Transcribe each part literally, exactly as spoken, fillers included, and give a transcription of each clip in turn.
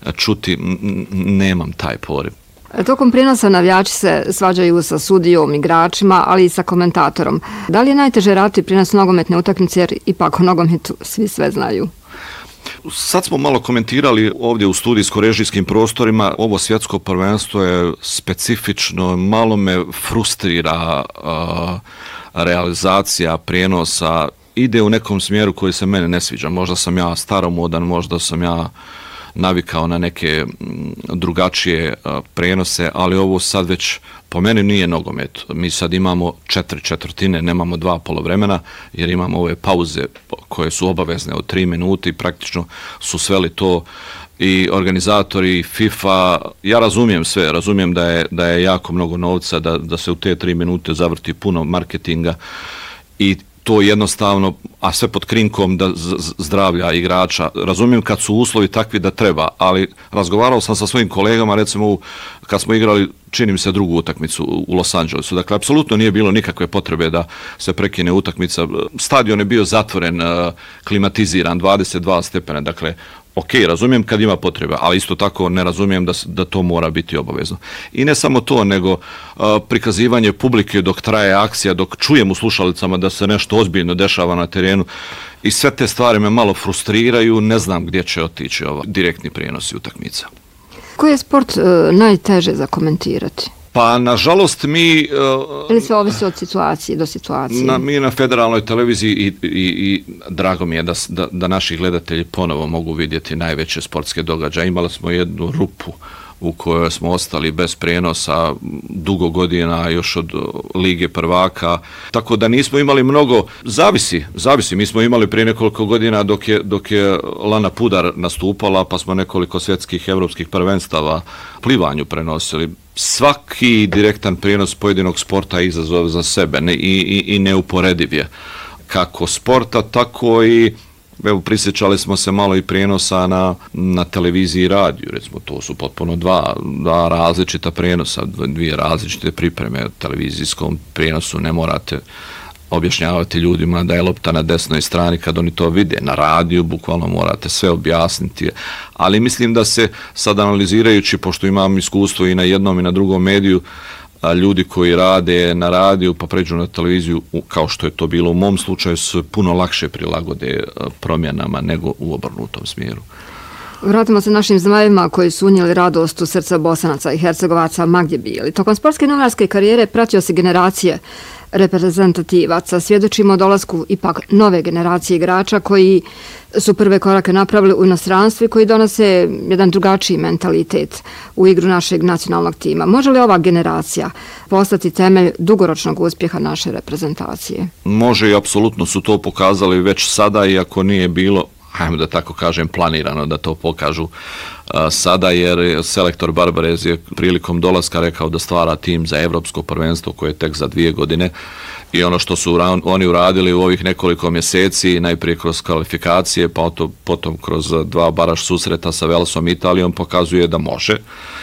čuti, nemam taj poriv. Tokom prijenosa navijači se svađaju sa sudijom, igračima, ali i sa komentatorom. Da li je najteže raditi prijenos nogometne utakmice, jer ipak o nogometu svi sve znaju? Sad smo malo komentirali ovdje u studijsko-režijskim prostorima. Ovo svjetsko prvenstvo je specifično, malo me frustrira uh, realizacija prijenosa. Ide u nekom smjeru koji se mene ne sviđa. Možda sam ja staromodan, možda sam ja navikao na neke drugačije prenose, ali ovo sad već po meni nije nogomet. Mi sad imamo četiri četvrtine, nemamo dva polovremena, jer imamo ove pauze koje su obavezne od tri minuti i praktično su sveli to i organizatori, FIFA. Ja razumijem sve, razumijem da je, da je jako mnogo novca, da, da se u te tri minute zavrti puno marketinga i to jednostavno, a sve pod krinkom da zdravlja igrača. Razumijem kad su uslovi takvi da treba, ali razgovarao sam sa svojim kolegama, recimo kad smo igrali, čini mi se, drugu utakmicu u Los Angelesu. Dakle, apsolutno nije bilo nikakve potrebe da se prekine utakmica. Stadion je bio zatvoren, klimatiziran, dvadeset dva stepena, dakle, ok, razumijem kad ima potrebe, ali isto tako ne razumijem da, da to mora biti obavezno. I ne samo to, nego uh, prikazivanje publike dok traje akcija, dok čujem u slušalicama da se nešto ozbiljno dešava na terenu i sve te stvari me malo frustriraju, ne znam gdje će otići ova direktni prijenosi utakmica. Koji je sport uh, najteže za komentirati? Pa, nažalost, mi... Uh, Ili se ovisi od situacije do situacije? Na, mi na federalnoj televiziji i, i, i drago mi je da, da, da naši gledatelji ponovo mogu vidjeti najveće sportske događaje. Imali smo jednu rupu u kojoj smo ostali bez prijenosa dugo godina, još od Lige prvaka, tako da nismo imali mnogo, zavisi, zavisi, mi smo imali prije nekoliko godina dok je, dok je Lana Pudar nastupala, pa smo nekoliko svjetskih evropskih prvenstava plivanju prenosili. Svaki direktan prijenos pojedinog sporta je izazov za sebe ne, i, i, i neuporediv je. Kako sporta, tako i evo, prisjećali smo se malo i prijenosa na, na televiziji i radiju, recimo, to su potpuno dva, dva različita prijenosa, dvije različite pripreme. U televizijskom prijenosu ne morate objašnjavati ljudima da je lopta na desnoj strani kad oni to vide. Na radiju bukvalno morate sve objasniti, ali mislim da se sad analizirajući, pošto imam iskustvo i na jednom i na drugom mediju, ljudi koji rade na radiju pa pređu na televiziju, kao što je to bilo u mom slučaju, su puno lakše prilagode promjenama nego u obrnutom smjeru. Vratimo se našim zmajevima koji su unijeli radost u srca Bosanaca i Hercegovaca ma gdje bili. Tokom sportske novinarske karijere pratio se generacije reprezentativaca. Svjedočimo o dolasku ipak nove generacije igrača koji su prve korake napravili u inostranstvu i koji donose jedan drugačiji mentalitet u igru našeg nacionalnog tima. Može li ova generacija postati temelj dugoročnog uspjeha naše reprezentacije? Može i apsolutno su to pokazali već sada, iako nije bilo, ajmo da tako kažem, planirano da to pokažu uh, sada, jer selektor Barbarez je prilikom dolaska rekao da stvara tim za evropsko prvenstvo koje je tek za dvije godine i ono što su ra- oni uradili u ovih nekoliko mjeseci, najprije kroz kvalifikacije, pa to, potom kroz dva baraž susreta sa Velsom i Italijom, pokazuje da može.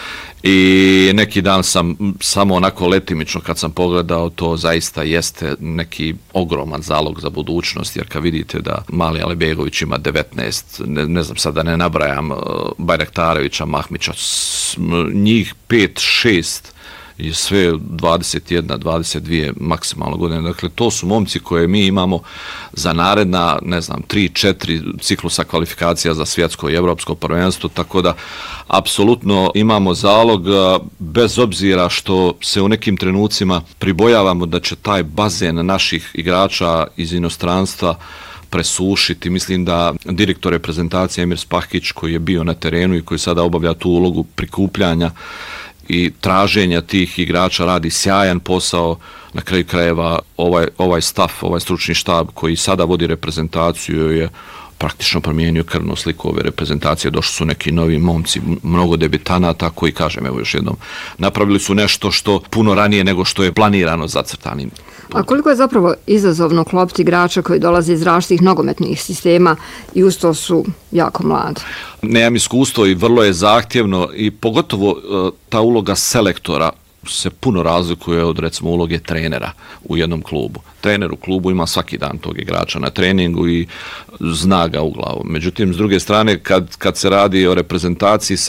I neki dan sam samo onako letimično kad sam pogledao, to zaista jeste neki ogroman zalog za budućnost, jer kad vidite da Mali Alibegović ima devetnaest, ne, ne znam sad da ne nabrajam, Bajraktarevića, Mahmića, njih pet šest i sve dvadeset jedna dvadeset dvije maksimalno godine. Dakle, to su momci koje mi imamo za naredna, ne znam, tri četiri ciklusa kvalifikacija za svjetsko i evropsko prvenstvo, tako da apsolutno imamo zalog, bez obzira što se u nekim trenucima pribojavamo da će taj bazen naših igrača iz inostranstva presušiti. Mislim da direktor reprezentacije Emir Spahić, koji je bio na terenu i koji sada obavlja tu ulogu prikupljanja i traženja tih igrača, radi sjajan posao. Na kraju krajeva ovaj, ovaj staf, ovaj stručni štab koji sada vodi reprezentaciju je praktično promijenio krvnu sliku ove reprezentacije. Došli su neki novi momci, mnogo debitanata koji, kažem, evo još jednom, napravili su nešto što puno ranije nego što je planirano zacrtanim. A koliko je zapravo izazovno klopiti igrača koji dolaze iz različitih nogometnih sistema i uz to su jako mladi? Nemam iskustvo i vrlo je zahtjevno i pogotovo ta uloga selektora se puno razlikuje od, recimo, uloge trenera u jednom klubu. Trener u klubu ima svaki dan tog igrača na treningu i zna ga u glavu. Međutim, s druge strane, kad, kad se radi o reprezentaciji,